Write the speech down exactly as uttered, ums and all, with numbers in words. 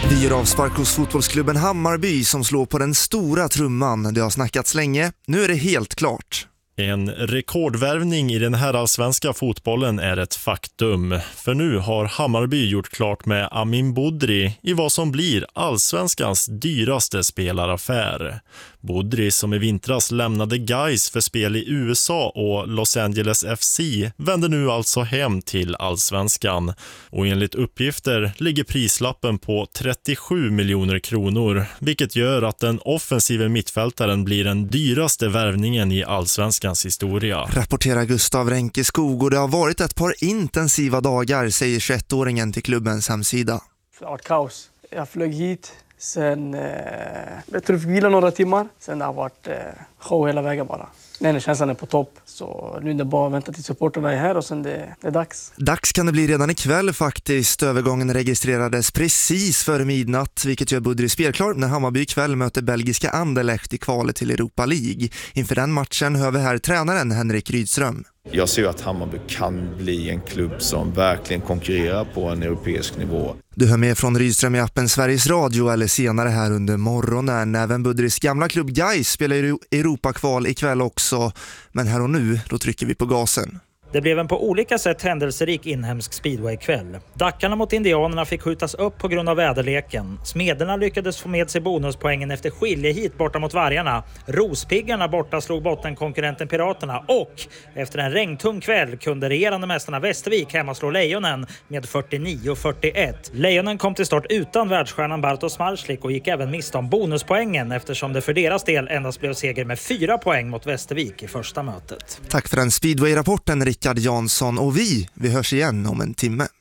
Vi gör avspark hos fotbollsklubben Hammarby som slår på den stora trumman. Det har snackats länge, nu är det helt klart. En rekordvärvning i den här allsvenska fotbollen är ett faktum. För nu har Hammarby gjort klart med Amin Budri i vad som blir allsvenskans dyraste spelaraffär. Budri, som i vintras lämnade Gais för spel i U S A och Los Angeles F C, vänder nu alltså hem till allsvenskan. Och enligt uppgifter ligger prislappen på trettiosju miljoner kronor, vilket gör att den offensiva mittfältaren blir den dyraste värvningen i allsvenskans historia. Rapporterar Gustav Ränkeskog, och det har varit ett par intensiva dagar, säger tjugoettåringen till klubbens hemsida. Det har varit kaos. Jag flög hit. Sen, eh, jag tror vi fick vila några timmar. Sen det har varit eh, show hela vägen bara. Nej, känslan är på topp. Så nu är det bara att vänta till supporterna är här och sen det, det är dags. Dags kan det bli redan ikväll faktiskt. Övergången registrerades precis före midnatt, vilket gör Budri spelklar när Hammarby ikväll möter belgiska Anderlecht i kvalet till Europa League. Inför den matchen hör vi här tränaren Henrik Rydström. Jag ser att Hammarby kan bli en klubb som verkligen konkurrerar på en europeisk nivå. Du hör med från Rydström i appen Sveriges Radio eller senare här under morgonen. Även Budris gamla klubb Gais spelar i Europakval ikväll också. Men här och nu, då trycker vi på gasen. Det blev en på olika sätt händelserik inhemsk speedway-kväll. Dackarna mot indianerna fick skjutas upp på grund av väderleken. Smederna lyckades få med sig bonuspoängen efter skiljehit borta mot vargarna. Rospiggarna borta slog bottenkonkurrenten Piraterna. Och efter en regntung kväll kunde regerande mästarna Västervik hemma slå Lejonen med fyrtionio fyrtioett. Lejonen kom till start utan världsstjärnan Bartosz Marslik och gick även miste om bonuspoängen eftersom det för deras del endast blev seger med fyra poäng mot Västervik i första mötet. Tack för den speedway-rapporten, Rickard Jansson, och vi, vi hörs igen om en timme.